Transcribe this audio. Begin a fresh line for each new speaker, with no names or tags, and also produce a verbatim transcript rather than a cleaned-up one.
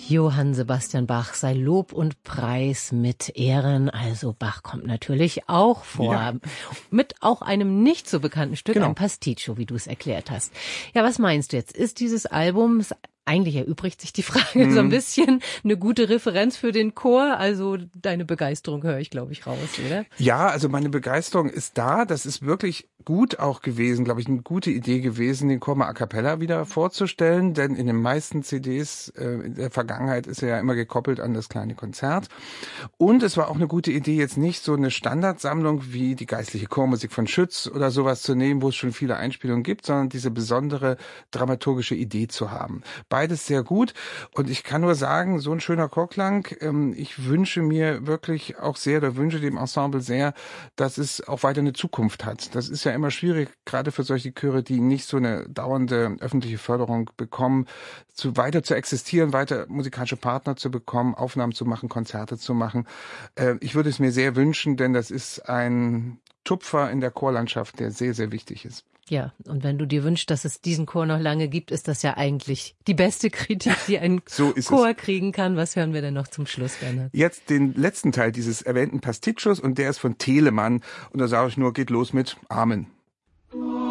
Johann Sebastian Bach sei Lob und Preis mit Ehren. Also Bach kommt natürlich auch vor. Ja. Mit auch einem nicht so bekannten Stück, genau. Ein Pasticcio, wie du es erklärt hast. Ja, was meinst du jetzt? Ist dieses Album... Eigentlich erübrigt sich die Frage hm. so ein bisschen, eine gute Referenz für den Chor. Also deine Begeisterung höre ich, glaube ich, raus, oder?
Ja, also meine Begeisterung ist da. Das ist wirklich gut auch gewesen, glaube ich, eine gute Idee gewesen, den Chor mal a cappella wieder vorzustellen. Denn in den meisten C Ds äh, in der Vergangenheit ist er ja immer gekoppelt an das kleine Konzert. Und es war auch eine gute Idee, jetzt nicht so eine Standardsammlung wie die geistliche Chormusik von Schütz oder sowas zu nehmen, wo es schon viele Einspielungen gibt, sondern diese besondere dramaturgische Idee zu haben. Beides sehr gut und ich kann nur sagen, so ein schöner Chorklang, ähm, ich wünsche mir wirklich auch sehr, oder wünsche dem Ensemble sehr, dass es auch weiter eine Zukunft hat. Das ist ja immer schwierig, gerade für solche Chöre, die nicht so eine dauernde öffentliche Förderung bekommen, zu weiter zu existieren, weiter musikalische Partner zu bekommen, Aufnahmen zu machen, Konzerte zu machen. Äh, ich würde es mir sehr wünschen, denn das ist ein Tupfer in der Chorlandschaft, der sehr, sehr wichtig ist.
Ja, und wenn du dir wünschst, dass es diesen Chor noch lange gibt, ist das ja eigentlich die beste Kritik, die ein so Chor es. kriegen kann. Was hören wir denn noch zum Schluss, Bernhard?
Jetzt den letzten Teil dieses erwähnten Pasticcios und der ist von Telemann. Und da sage ich nur, geht los mit Amen.